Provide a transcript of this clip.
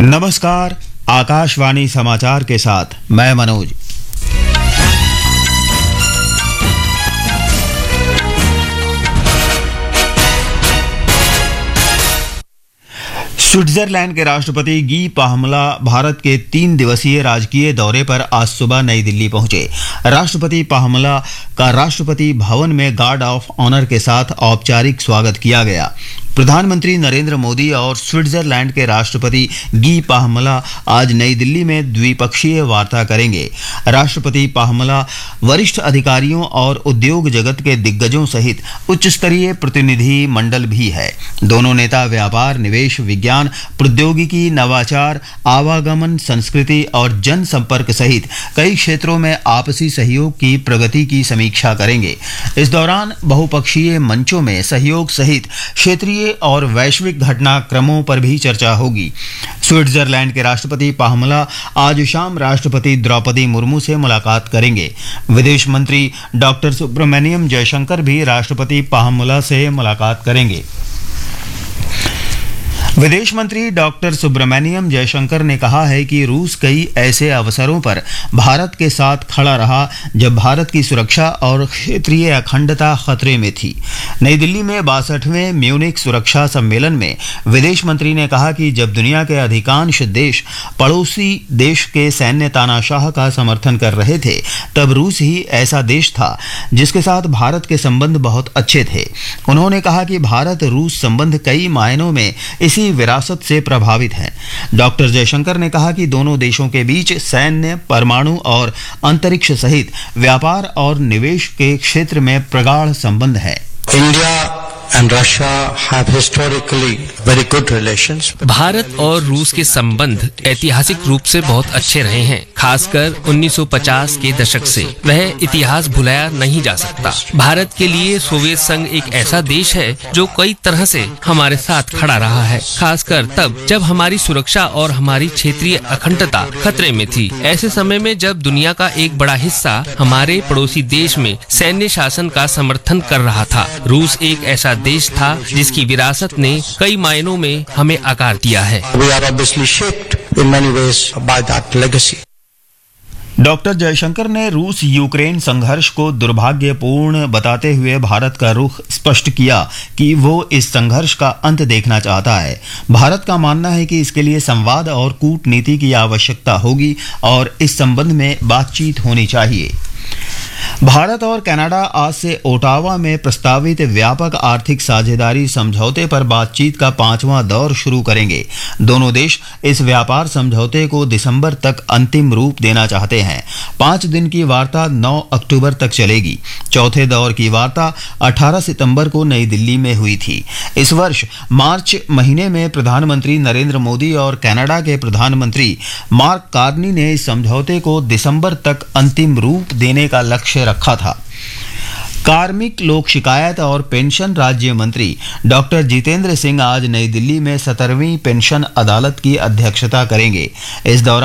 नमस्कार। आकाशवाणी समाचार के साथ मैं मनोज। स्विट्जरलैंड के राष्ट्रपति गी पाहमला भारत के 3 दिवसीय राजकीय दौरे पर आज सुबह नई दिल्ली पहुंचे। राष्ट्रपति पाहमला का राष्ट्रपति भवन में गार्ड ऑफ ऑनर के साथ औपचारिक स्वागत किया गया। प्रधानमंत्री नरेंद्र मोदी और स्विट्जरलैंड के राष्ट्रपति गी पाहमला आज नई दिल्ली में द्विपक्षीय वार्ता करेंगे। राष्ट्रपति पाहमला वरिष्ठ अधिकारियों और उद्योग जगत के दिग्गजों सहित उच्च स्तरीय प्रतिनिधि मंडल भी है। दोनों नेता व्यापार, निवेश, विज्ञान, प्रौद्योगिकी, नवाचार, आवागमन, संस्कृति और जनसंपर्क सहित कई क्षेत्रों में आपसी सहयोग की प्रगति की समीक्षा करेंगे। इस दौरान बहुपक्षीय मंचों में सहयोग सहित क्षेत्रीय और वैश्विक घटनाक्रमों पर भी चर्चा होगी। स्विट्जरलैंड के राष्ट्रपति पाहमला आज शाम राष्ट्रपति द्रौपदी मुर्मू से मुलाकात करेंगे। विदेश मंत्री डॉक्टर सुब्रमण्यम जयशंकर भी राष्ट्रपति पाहमला से मुलाकात करेंगे। विदेश मंत्री डॉक्टर सुब्रमण्यम जयशंकर ने कहा है कि रूस कई ऐसे अवसरों पर भारत के साथ खड़ा रहा जब भारत की सुरक्षा और क्षेत्रीय अखंडता खतरे में थी। नई दिल्ली में 62वें म्यूनिख सुरक्षा सम्मेलन में विदेश मंत्री ने कहा कि जब दुनिया के अधिकांश देश पड़ोसी देश के सैन्य तानाशाह का समर्थन कर रहे थे, तब रूस ही ऐसा देश था जिसके साथ भारत के संबंध बहुत अच्छे थे। उन्होंने कहा कि भारत रूस संबंध कई मायनों में इसी विरासत से प्रभावित है। डॉक्टर जयशंकर ने कहा कि दोनों देशों के बीच सैन्य, परमाणु और अंतरिक्ष सहित व्यापार और निवेश के क्षेत्र में प्रगाढ़ संबंध है। India and Russia have historically very good relations. Bharat और रूस के संबंध ऐतिहासिक रूप से बहुत अच्छे रहे हैं, खासकर 1950 के दशक से। वह इतिहास भुलाया नहीं जा सकता। भारत के लिए सोवियत संघ एक ऐसा देश है जो कई तरह से हमारे साथ खड़ा रहा है, खासकर तब जब हमारी सुरक्षा और हमारी क्षेत्रीय अखंडता खतरे में थी। ऐसे समय में जब दुनिया का एक बड़ा हिस्सा हमारे पड़ोसी देश में सैन्य शासन का समर्थन कर रहा था। रूस एक ऐसा देश था जिसकी विरासत ने कई मायनों में हमें आकार दिया है। We are obviously shaped in many ways by that legacy. Doctor Jaishankar ने रूस यूक्रेन संघर्ष को दुर्भाग्यपूर्ण बताते हुए भारत का रुख स्पष्ट किया कि वो इस संघर्ष का अंत देखना चाहता है। भारत का मानना है कि इसके लिए संवाद और कूटनीति की आवश्यकता होगी और इस संबंध में बातचीत होनी चाहिए। भारत और कनाडा आज से ओटावा में प्रस्तावित व्यापक आर्थिक साझेदारी समझौते पर बातचीत का 5वां दौर शुरू करेंगे। दोनों देश इस व्यापार समझौते को दिसंबर तक अंतिम रूप देना चाहते हैं। 5 दिन की वार्ता 9 अक्टूबर तक चलेगी। चौथे दौर की वार्ता 18 सितंबर को नई दिल्ली में हुई थी। इस वर्ष मार्च महीने में प्रधानमंत्री नरेंद्र मोदी और कनाडा के प्रधानमंत्री मार्क कार्नी ने इस समझौते को दिसंबर तक अंतिम रूप देने का लक्ष्य रखा था। कार्मिक, लोक शिकायत और पेंशन राज्य मंत्री डॉक्टर जितेंद्र सिंह आज नई दिल्ली में 17वीं पेंशन अदालत की अध्यक्षता करेंगे। इस दौरान